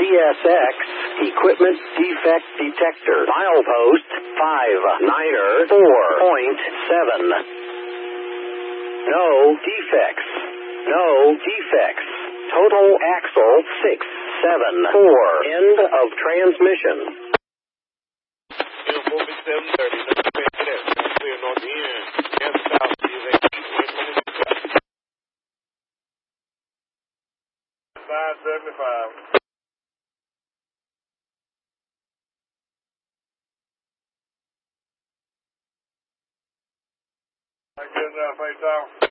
CSX Equipment Defect Detector. Milepost 59er 4.7. No defects. No defects. Total axle 674. End of transmission. Uniform 730. Let's clear for that. Clear north end. And south is a east wind from the south. 575. Good enough, face off.